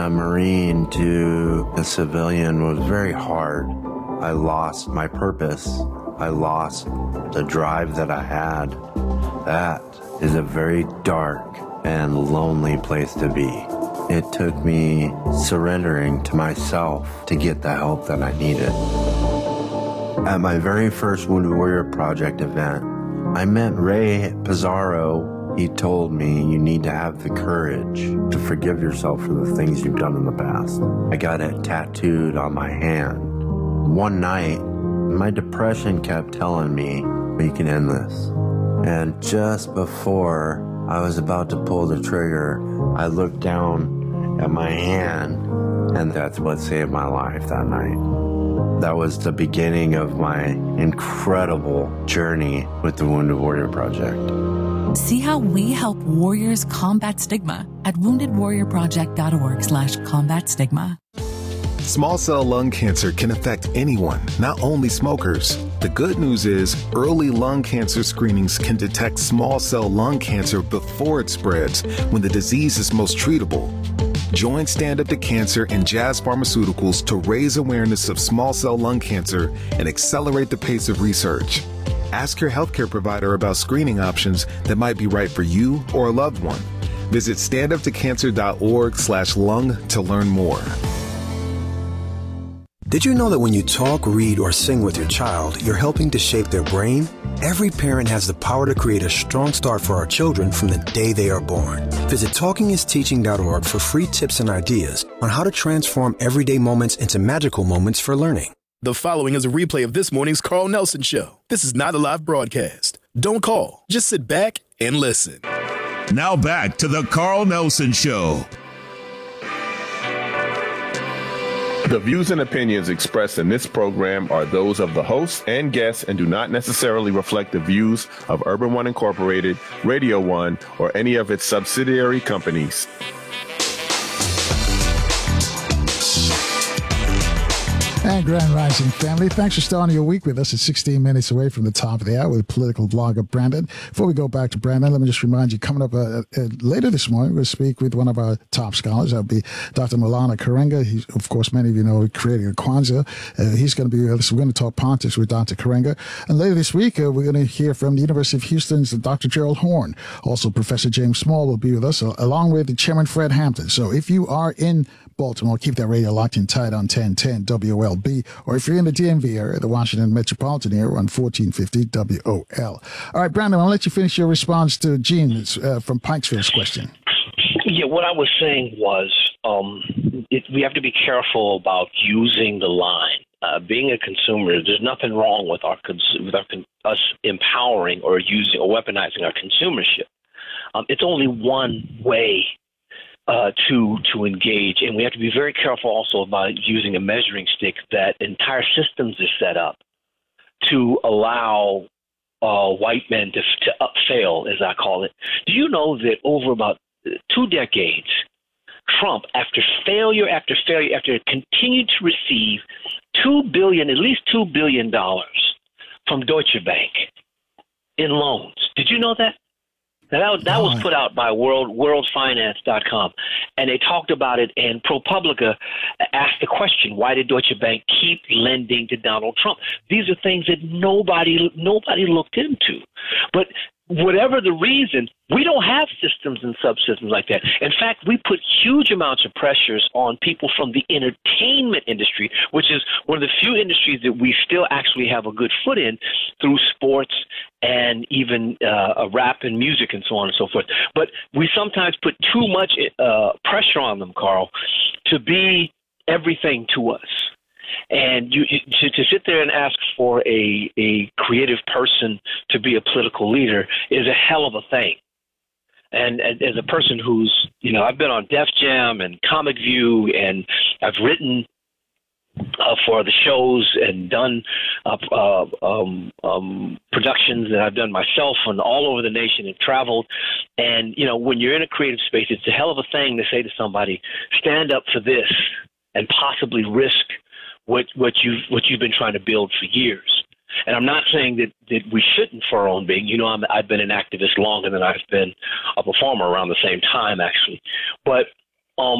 a Marine to a civilian was very hard. I lost my purpose. I lost the drive that I had. That is a very dark and lonely place to be. It took me surrendering to myself to get the help that I needed. At my very first Wounded Warrior Project event, I met Ray Pizarro. He told me you need to have the courage to forgive yourself for the things you've done in the past. I got it tattooed on my hand. One night, my depression kept telling me, we can end this. And just before I was about to pull the trigger, I looked down at my hand, and that's what saved my life that night. That was the beginning of my incredible journey with the Wounded Warrior Project. See how we help warriors combat stigma at woundedwarriorproject.org/combat stigma. Small cell lung cancer can affect anyone, not only smokers. The good news is early lung cancer screenings can detect small cell lung cancer before it spreads when the disease is most treatable. Join Stand Up to Cancer and Jazz Pharmaceuticals to raise awareness of small cell lung cancer and accelerate the pace of research. Ask your healthcare provider about screening options that might be right for you or a loved one. Visit standuptocancer.org/lung to learn more. Did you know that when you talk, read, or sing with your child, you're helping to shape their brain? Every parent has the power to create a strong start for our children from the day they are born. Visit talkingisteaching.org for free tips and ideas on how to transform everyday moments into magical moments for learning. The following is a replay of this morning's Carl Nelson Show. This is not a live broadcast. Don't call. Just sit back and listen. Now back to the Carl Nelson Show. The views and opinions expressed in this program are those of the host and guests and do not necessarily reflect the views of Urban One Incorporated, Radio One, or any of its subsidiary companies. And Grand Rising family, thanks for starting your week with us. It's 16 minutes away from the top of the hour with political blogger Brandon. Before we go back to Brandon, let me just remind you, coming up later this morning, we'll speak with one of our top scholars. That'll be Dr. Maulana Karenga. He's, of course, many of you know, creating a Kwanzaa. He's going to be with us. We're going to talk politics with Dr. Karenga. And later this week, we're going to hear from the University of Houston's Dr. Gerald Horne. Also, Professor James Small will be with us, along with Chairman Fred Hampton. So if you are in Baltimore, keep that radio locked in tight on 1010 WLB, or if you're in the DMV area, the Washington metropolitan area, on 1450 WOL. All right, Brandon, I'll let you finish your response to Gene from Pikesville's question. Yeah, what I was saying was we have to be careful about using the line. Being a consumer, there's nothing wrong with us empowering or using or weaponizing our consumership. It's only one way to engage, and we have to be very careful also about using a measuring stick that entire systems is set up to allow white men to upsell, as I call it. Do you know that over about 2 decades, Trump, after failure after failure, continued to receive at least $2 billion from Deutsche Bank in loans? Did you know that? Now, that was put out by worldfinance.com, and they talked about it, and ProPublica asked the question, why did Deutsche Bank keep lending to Donald Trump? These are things that nobody looked into. But whatever the reason, we don't have systems and subsystems like that. In fact, we put huge amounts of pressures on people from the entertainment industry, which is one of the few industries that we still actually have a good foot in through sports and even rap and music and so on and so forth. But we sometimes put too much pressure on them, Carl, to be everything to us. And to sit there and ask for a creative person to be a political leader is a hell of a thing. And as a person who's, I've been on Def Jam and Comic View, and I've written for the shows and done productions that I've done myself and all over the nation and traveled. And, when you're in a creative space, it's a hell of a thing to say to somebody, stand up for this and possibly risk what you've been trying to build for years. And I'm not saying that we shouldn't for our own being. I've been an activist longer than I've been a performer around the same time, actually. But